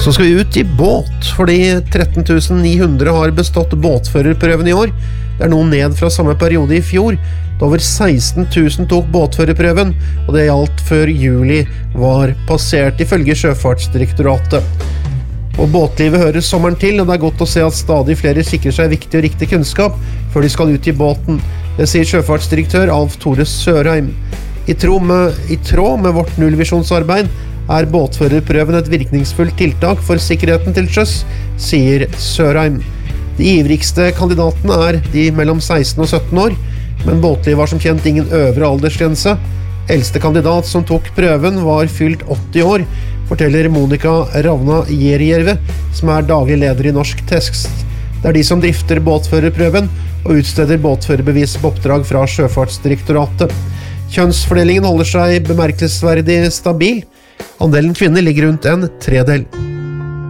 Så skal vi ut i båt, fordi 13 900 har bestått båtførerprøven i år. Det noe ned fra samme periode i fjor, da over 16 000 tok båtførerprøven, og det gjaldt før juli var passert, ifølge Sjøfartsdirektoratet. Og båtlivet hører sommeren til, og det godt å se at stadig flere sikrer seg viktig og riktig kunnskap før de skal ut i båten. Det sier sjøfartsdirektør Alf Tore Sørheim. I tråd med vårt nullvisjonsarbeid båtførerprøven et virkningsfullt tiltak for sikkerheten til sjøs, sier Sørheim. De ivrigste kandidatene de mellom 16 og 17 år, men båtlivet var som kjent ingen øvre aldersgrense. Eldste kandidat som tok prøven var fylt 80 år, forteller Monica Ravna Jerjerve, som daglig leder i Norsk Tekst. Det de som drifter båtførerprøven og utsteder båtførerbevis på oppdrag fra Sjøfartsdirektoratet. Kjønnsfordelingen holder seg bemerkelsesverdig stabil. Andelen kvinner ligger rundt en tredel.